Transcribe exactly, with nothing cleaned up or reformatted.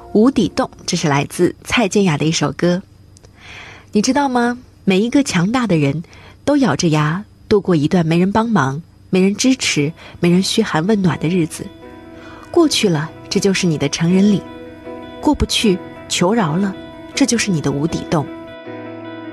无底洞，这是来自蔡健雅的一首歌。你知道吗？每一个强大的人都咬着牙度过一段没人帮忙、没人支持、没人嘘寒问暖的日子。过去了，这就是你的成人礼；过不去，求饶了，这就是你的无底洞。